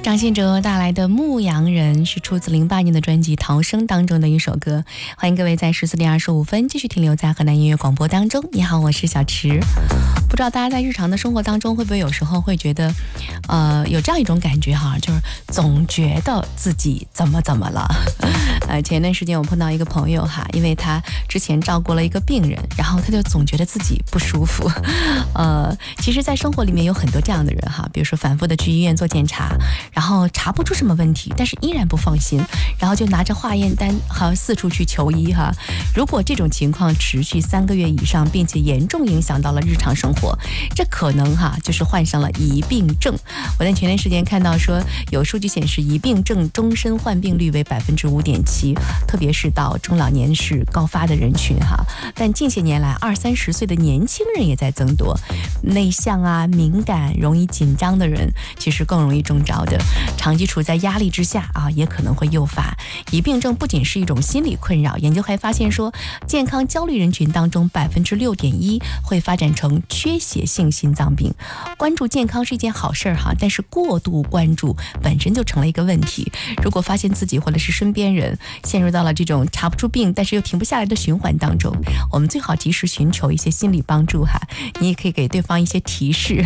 张信哲带来的《牧羊人》是出自08年的专辑《逃生》当中的一首歌。欢迎各位在14点25分继续停留在河南音乐广播当中。你好，我是小池。不知道大家在日常的生活当中会不会有时候会觉得有这样一种感觉哈，就是总觉得自己怎么了。前一段时间我碰到一个朋友哈，因为他之前照顾了一个病人，然后他就总觉得自己不舒服。其实在生活里面有很多这样的人哈，比如说反复的去医院做检查，然后查不出什么问题，但是依然不放心，然后就拿着化验单好四处去求医哈。如果这种情况持续3个月以上，并且严重影响到了日常生活，这可能哈就是患上了疑病症。我在前段时间看到说，有数据显示疑病症终身患病率为5.7%，特别是到中老年是高发的人群哈。但近些年来，20-30岁的年轻人也在增多，内向啊、敏感、容易紧张的人，其实更容易中招的。长期处在压力之下啊，也可能会诱发疑病症。不仅是一种心理困扰，研究还发现说，健康焦虑人群当中6.1%会发展成缺血性心脏病。关注健康是一件好事哈，但是过度关注本身就成了一个问题。如果发现自己或者是身边人陷入到了这种查不出病但是又停不下来的循环当中，我们最好及时寻求一些心理帮助哈。你也可以给对方一些提示。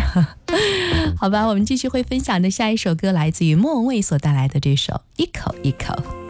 好吧，我们继续会分享的下一首歌来自于莫文蔚所带来的这首《一口一口》。